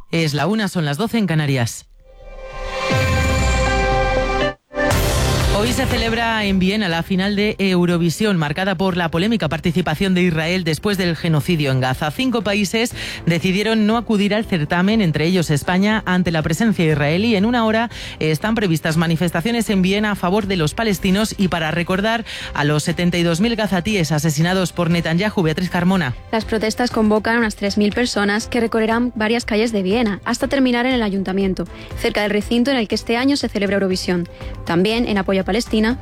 Es la 1, son las 12 en Canarias. Hoy se celebra en Viena la final de Eurovisión, marcada por la polémica participación de Israel después del genocidio en Gaza. 5 países decidieron no acudir al certamen, entre ellos España, ante la presencia israelí. En una hora están previstas manifestaciones en Viena a favor de los palestinos y para recordar a los 72.000 gazatíes asesinados por Netanyahu. Beatriz Carmona. Las protestas convocan a unas 3.000 personas que recorrerán varias calles de Viena hasta terminar en el ayuntamiento, cerca del recinto en el que este año se celebra Eurovisión. También en apoyo a Palestina.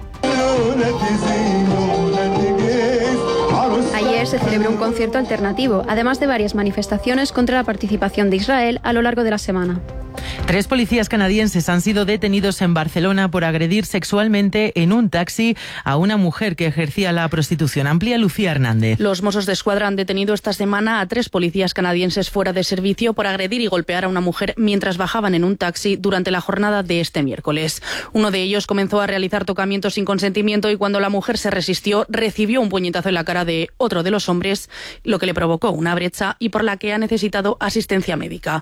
Ayer se celebró un concierto alternativo, además de varias manifestaciones contra la participación de Israel a lo largo de la semana. 3 policías canadienses han sido detenidos en Barcelona por agredir sexualmente en un taxi a una mujer que ejercía la prostitución. Amplía Lucía Hernández. Los Mossos d'Esquadra han detenido esta semana a 3 policías canadienses fuera de servicio por agredir y golpear a una mujer mientras bajaban en un taxi durante la jornada de este miércoles. Uno de ellos comenzó a realizar tocamientos sin consentimiento y cuando la mujer se resistió recibió un puñetazo en la cara de otro de los hombres, lo que le provocó una brecha y por la que ha necesitado asistencia médica.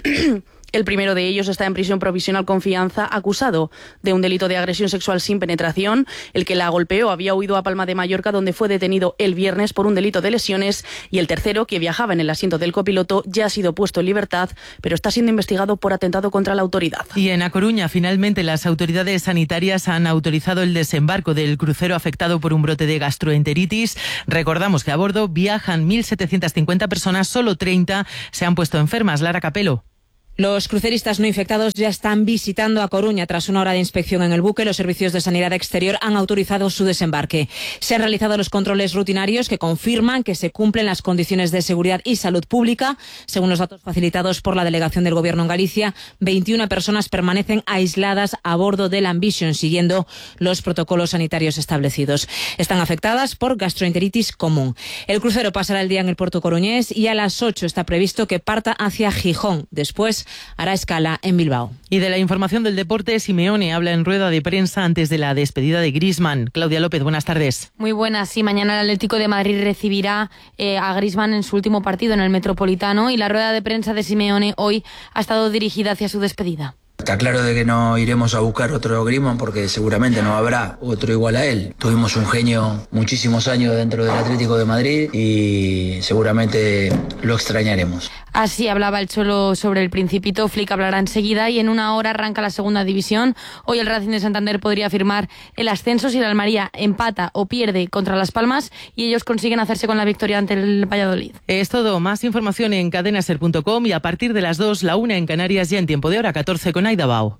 El primero de ellos está en prisión provisional con fianza, acusado de un delito de agresión sexual sin penetración. El que la golpeó había huido a Palma de Mallorca, donde fue detenido el viernes por un delito de lesiones. Y el tercero, que viajaba en el asiento del copiloto, ya ha sido puesto en libertad, pero está siendo investigado por atentado contra la autoridad. Y en A Coruña, finalmente, las autoridades sanitarias han autorizado el desembarco del crucero afectado por un brote de gastroenteritis. Recordamos que a bordo viajan 1.750 personas, solo 30 se han puesto enfermas. Lara Capelo. Los cruceristas no infectados ya están visitando A Coruña. Tras una hora de inspección en el buque, los servicios de sanidad exterior han autorizado su desembarque. Se han realizado los controles rutinarios que confirman que se cumplen las condiciones de seguridad y salud pública. Según los datos facilitados por la delegación del Gobierno en Galicia, 21 personas permanecen aisladas a bordo del Ambition, siguiendo los protocolos sanitarios establecidos. Están afectadas por gastroenteritis común. El crucero pasará el día en el puerto coruñés y a las 8 está previsto que parta hacia Gijón. Después hará escala en Bilbao. Y de la información del deporte, Simeone habla en rueda de prensa antes de la despedida de Griezmann. Claudia López, buenas tardes. Muy buenas. Sí, mañana el Atlético de Madrid recibirá a Griezmann en su último partido en el Metropolitano y la rueda de prensa de Simeone hoy ha estado dirigida hacia su despedida. Está claro de que no iremos a buscar otro Griezmann porque seguramente no habrá otro igual a él. Tuvimos un genio muchísimos años dentro del Atlético de Madrid y seguramente lo extrañaremos. Así hablaba el Cholo sobre el Principito. Flick hablará enseguida y en una hora arranca la segunda división. Hoy el Racing de Santander podría firmar el ascenso si el Almería empata o pierde contra Las Palmas y ellos consiguen hacerse con la victoria ante el Valladolid. Es todo. Más información en cadenaser.com y a partir de las 2, la 1 en Canarias, ya en tiempo de hora 14 con Aida Bao.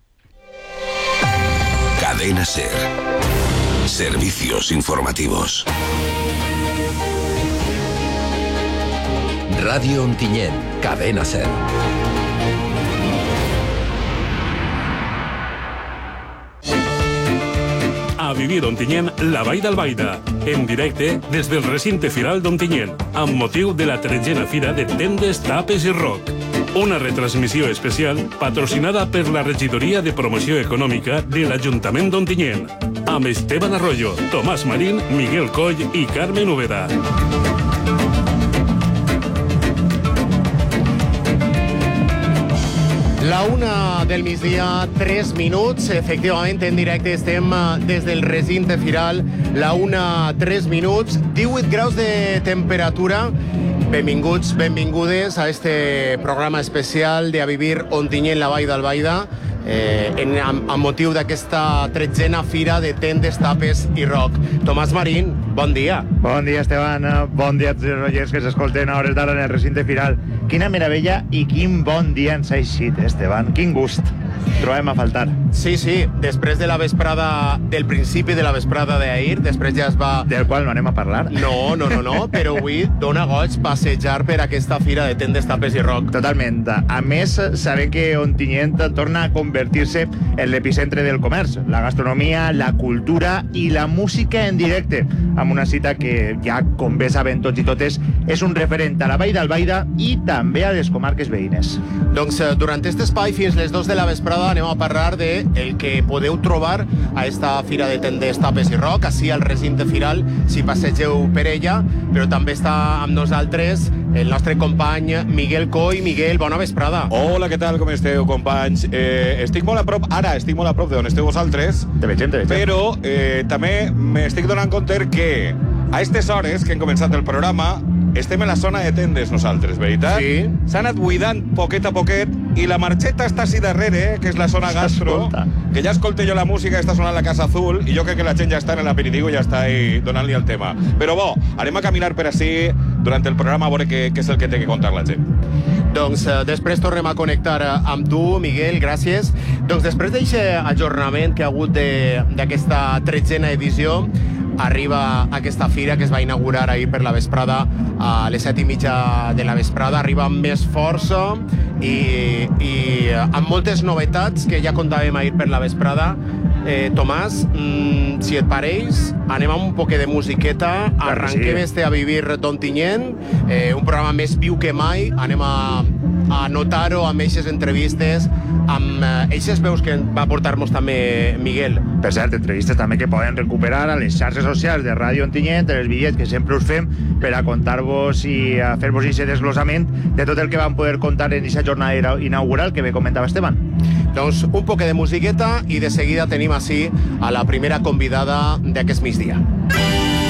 Cadena Ser. Servicios informativos. Radio Ontinyent, Cadena Ser. A vivir Ontinyent, la Vall d'Albaida, en directe des del recinte firal d'Ontinyent, amb motiu de la 13a Fira de Tendes, Tapes i Rock. Una retransmissió especial patrocinada per la Regidoria de Promoció Econòmica de l'Ajuntament d'Ontinyent, amb Esteban Arroyo, Tomàs Marín, Miguel Coll i Carmen Úbeda. La 1 del migdia, 3 minuts. Efectivament, en directe estem des del recinte firal. La 1, 3 minuts, 18 graus de temperatura. Benvinguts, benvingudes a este programa especial de A Vivir Ontinyent, la Vall d'Albaida, amb motiu d'aquesta 13a Fira de Tendes, Tapes i Rock. Tomàs Marín, bon dia. Bon dia, Esteban. Bon dia a tots els oients que s'escolten a hores d'ara en el recinte firal. Quina meravella i quin bon dia ens ha eixit, Esteban. Quin gust trobem a faltar. Sí, després de la vesprada, del principi de la vesprada d'ahir, després ja es va... Del qual no anem a parlar. No, però avui dona goig passejar per aquesta Fira de Tendes, Tapes i Rock. Totalment. A més, sabem que Ontinyent torna a convertir-se en l'epicentre del comerç, la gastronomia, la cultura i la música en directe, amb una cita que ja, com bé saben tots i totes, és un referent a la Vall d'Albaida i també a les comarques veïnes. Doncs durant aquest espai, fins les 2 de la vesprada, anem a parlar de el que podeu trobar a esta Fira de Tendes, Tapes i Rock, així al recinte firal, si passegeu per ella, però també està amb nosaltres el nostre company Miguel Coy. Miguel, bona vesprada. Hola, què tal, com esteu, companys? Estic molt a prop d'on esteu vosaltres. Te veiem. Però també m'estic donant compte que a aquestes hores que hem començat el programa estem en la zona de tendes nosaltres, veritat? Sí. S'ha anat buidant poquet a poquet i la marxeta està així darrere, que és la zona gastro, que ja escolto jo la música, està sonant la Casa Azul, i jo crec que la gent ja està en l'aperitiu i ja està ahí donant-li el tema. Però bo, anem a caminar per així durant el programa a veure què és el que té que contar la gent. Doncs després tornem a connectar amb tu, Miguel, gràcies. Doncs després d'aquest ajornament que ha hagut d'aquesta 13a edició, arriba aquesta fira que es va inaugurar ahir per la vesprada a les 7:30 de la vesprada, arriba amb més força i amb moltes novetats que ja contàvem ahir per la vesprada. Tomàs, si et pareix, anem amb un poquet de musiqueta, arranquem a vivir d'Ontinyent, un programa més viu que mai, anem a notar-ho amb aquestes entrevistes, amb aquestes veus que va portar-nos també Miguel. Per cert, entrevistes també que poden recuperar a les xarxes socials de Ràdio Ontinyent, els bitllets que sempre us fem per a contar-vos i a fer-vos aquest desglossament de tot el que vam poder contar en aquesta jornada inaugural que bé comentava Esteban. Doncs un poquet de musiqueta i de seguida tenim així a la primera convidada d'aquest migdia.